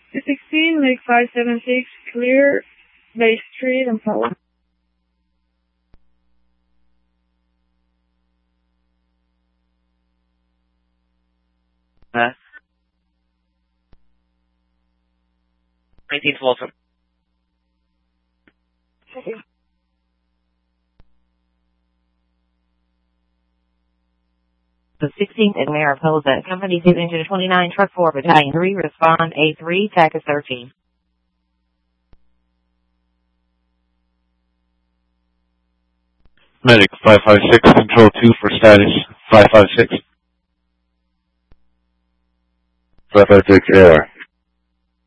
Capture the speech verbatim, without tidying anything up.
two sixteen, Medic five seven six, clear, Bay Street and Powell. Huh? nineteenth Waltham. Okay. The sixteenth at Mariposa, Company two, Engine twenty-nine, Truck four, Battalion three, respond A three, T A C is thirteen. Medic five five six, Control two for status five five six. five five six, air.